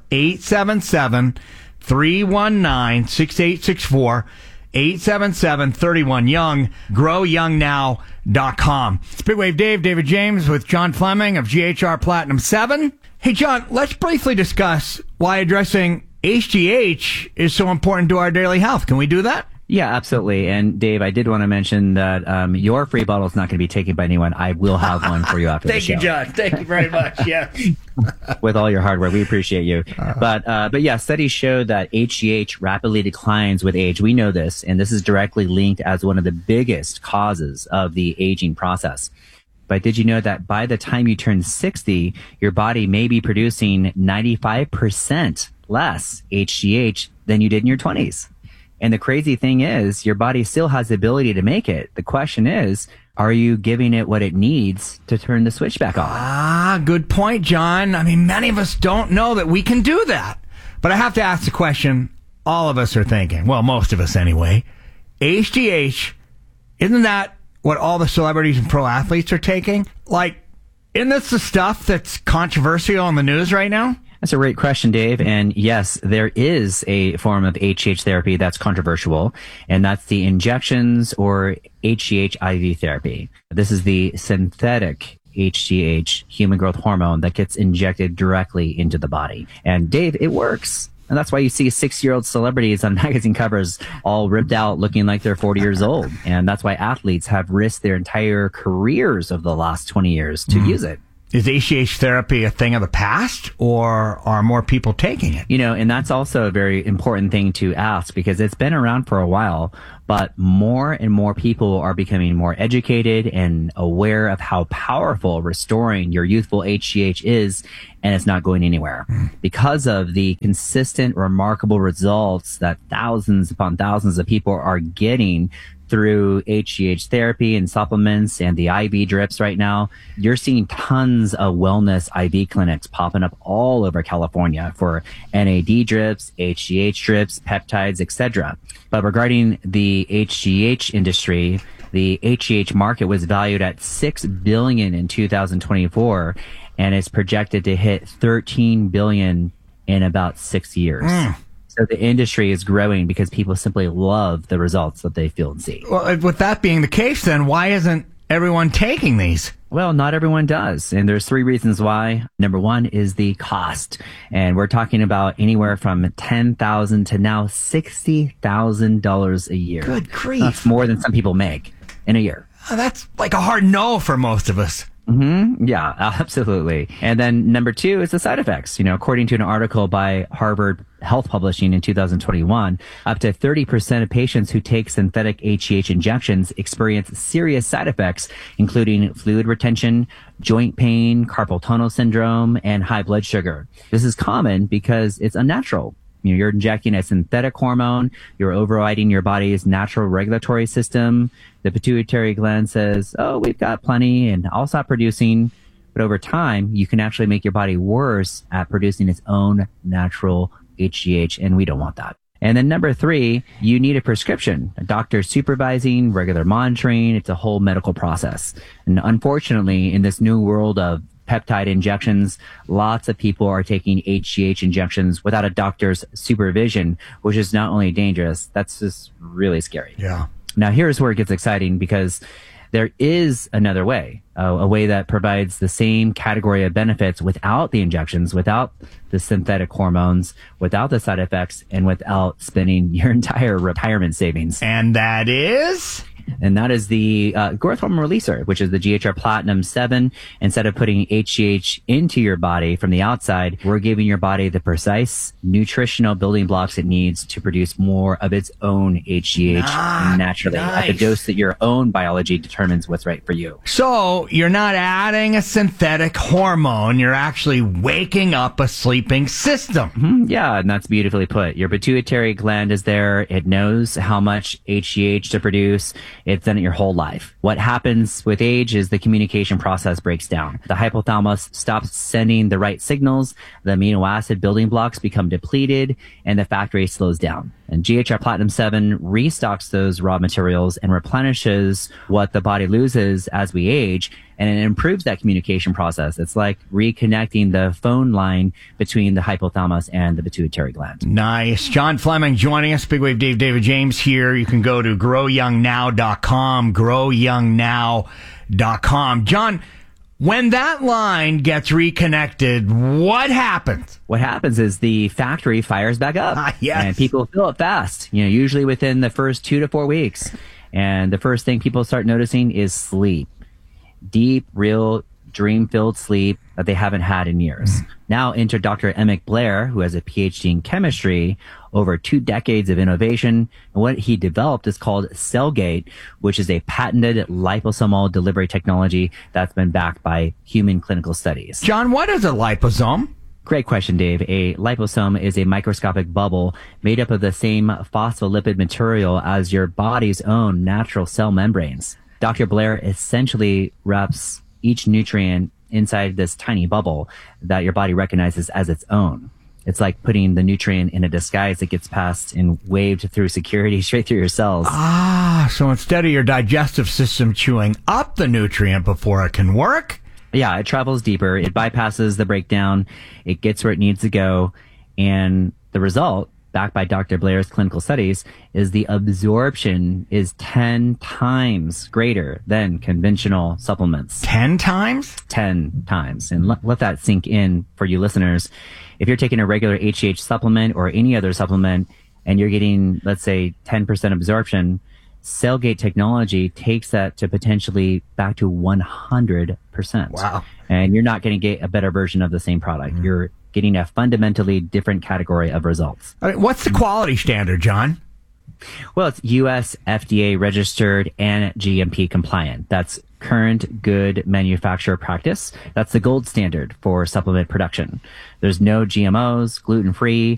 877-319-6864, 877-31-YOUNG, growyoungnow.com. It's Big Wave Dave, David James with John Fleming of GHR Platinum 7. Hey, John, let's briefly discuss why addressing HGH is so important to our daily health. Can we do that? Yeah, absolutely. And Dave, I did want to mention that your free bottle is not going to be taken by anyone. I will have one for you after the show. Thank you, John. Thank you very much. Yeah. With all your hard work, we appreciate you. But yeah, studies show that HGH rapidly declines with age. We know this, and this is directly linked as one of the biggest causes of the aging process. But did you know that by the time you turn 60, your body may be producing 95% less HGH than you did in your 20s? And the crazy thing is, your body still has the ability to make it. The question is, are you giving it what it needs to turn the switch back on? Ah, good point, John. I mean, many of us don't know that we can do that. But I have to ask the question all of us are thinking. Well, most of us anyway. HGH, isn't that what all the celebrities and pro athletes are taking? Like, Isn't this the stuff that's controversial in the news right now? That's a great question, Dave. And yes, there is a form of HGH therapy that's controversial, and that's the injections or HGH IV therapy. This is the synthetic HGH, human growth hormone, that gets injected directly into the body. And Dave, it works. And that's why you see 6-year-old celebrities on magazine covers all ripped out looking like they're 40 years old. And that's why athletes have risked their entire careers of the last 20 years to use it. Is HGH therapy a thing of the past, or are more people taking it? You know, and that's also a very important thing to ask, because it's been around for a while, but more and more people are becoming more educated and aware of how powerful restoring your youthful HGH is, and it's not going anywhere. Because of the consistent, remarkable results that thousands upon thousands of people are getting through HGH therapy and supplements and the IV drips right now, you're seeing tons of wellness IV clinics popping up all over California for NAD drips, HGH drips, peptides, etc. But regarding the HGH industry, the HGH market was valued at $6 billion in 2024, and it's projected to hit $13 billion in about 6 years. So the industry is growing because people simply love the results that they feel and see. Well, with that being the case, then why isn't everyone taking these? Well, not everyone does. And there's 3 reasons why. Number 1 is the cost. And we're talking about anywhere from $10,000 to now $60,000 a year. Good grief. That's more than some people make in a year. That's like a hard no for most of us. Yeah, absolutely. And then number 2 is the side effects. You know, according to an article by Harvard Health Publishing in 2021, up to 30% of patients who take synthetic HGH injections experience serious side effects, including fluid retention, joint pain, carpal tunnel syndrome, and high blood sugar. This is common because it's unnatural. You know, you're injecting a synthetic hormone. You're overriding your body's natural regulatory system. The pituitary gland says, oh, we've got plenty, and I'll stop producing. But over time, you can actually make your body worse at producing its own natural HGH, and we don't want that. And then number 3, you need a prescription, a doctor supervising, regular monitoring. It's a whole medical process. And unfortunately, in this new world of peptide injections, lots of people are taking HGH injections without a doctor's supervision, which is not only dangerous, that's just really scary. Yeah. Now, here's where it gets exciting, because there is another way, a way that provides the same category of benefits without the injections, without the synthetic hormones, without the side effects, and without spending your entire retirement savings. And that is? And that is the growth hormone releaser, which is the GHR Platinum 7. Instead of putting HGH into your body from the outside, we're giving your body the precise nutritional building blocks it needs to produce more of its own HGH naturally at the dose that your own biology determines what's right for you. So you're not adding a synthetic hormone. You're actually waking up a sleeping system. Yeah, and that's beautifully put. Your pituitary gland is there. It knows how much HGH to produce. It's done it your whole life. What happens with age is the communication process breaks down. The hypothalamus stops sending the right signals, the amino acid building blocks become depleted, and the factory slows down. And GHR Platinum 7 restocks those raw materials and replenishes what the body loses as we age, and it improves that communication process. It's like reconnecting the phone line between the hypothalamus and the pituitary gland. Nice. John Fleming joining us. Big Wave Dave, David James here. You can go to growyoungnow.com, growyoungnow.com. John, when that line gets reconnected, what happens? What happens is the factory fires back up. Yes. And people feel it fast, usually within the first 2 to 4 weeks. And the first thing people start noticing is sleep. Deep, real, dream-filled sleep that they haven't had in years. Now enter Dr. Emmett Blair, who has a PhD in chemistry, over 2 decades of innovation. And what he developed is called Cellgate, which is a patented liposomal delivery technology that's been backed by human clinical studies. John, what is a liposome? Great question, Dave. A liposome is a microscopic bubble made up of the same phospholipid material as your body's own natural cell membranes. Dr. Blair essentially wraps each nutrient inside this tiny bubble that your body recognizes as its own. It's like putting the nutrient in a disguise that gets passed and waved through security straight through your cells. So instead of your digestive system chewing up the nutrient before it can work, Yeah, it travels deeper. It bypasses the breakdown. It gets where it needs to go. And the result, backed by Dr. Blair's clinical studies, is the absorption is 10 times greater than conventional supplements. 10 times? 10 times. And let that sink in for you listeners. If you're taking a regular HGH supplement or any other supplement and you're getting, let's say, 10% absorption, Cellgate technology takes that to potentially back to 100%. Wow. And you're not going to get a better version of the same product. You're getting a fundamentally different category of results. All right, what's the quality standard, John? Well, it's US FDA registered and GMP compliant. That's current good manufacturer practice. That's the gold standard for supplement production. There's no GMOs, gluten-free,